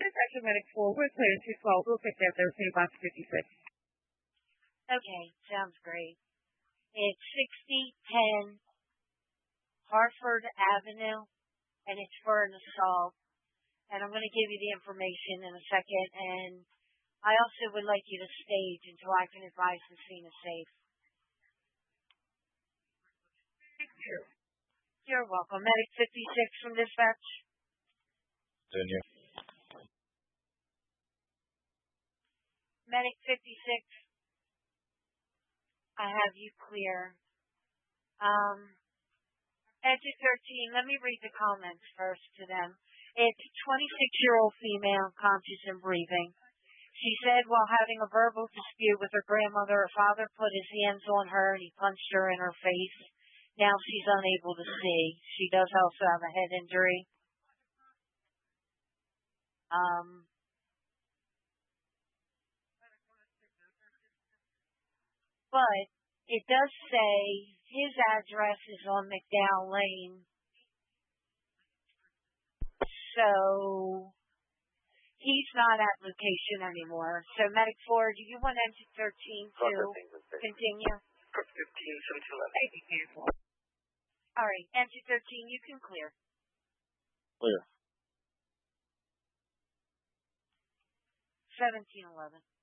Section Medic 4, we're clear 212. We'll pick that Thursday, box 56. Okay, sounds great. It's 6010 Hartford Avenue, and it's for an assault. And I'm going to give you the information in a second, and I also would like you to stage until I can advise the scene is safe. Sure. You're welcome. Medic 56 from dispatch. Continue. Medic 56, I have you clear. Exit 13, let me read the comments first to them. It's a 26-year-old female, conscious and breathing. She said while having a verbal dispute with her grandmother, her father put his hands on her and he punched her in her face. Now she's unable to see. She does also have a head injury. But it does say his address is on McDowell Lane. So he's not at location anymore. So Medic 4, do you want Exit 13 to continue? 15, 17, 11. All right, Exit 13, you can clear. Clear. 1711.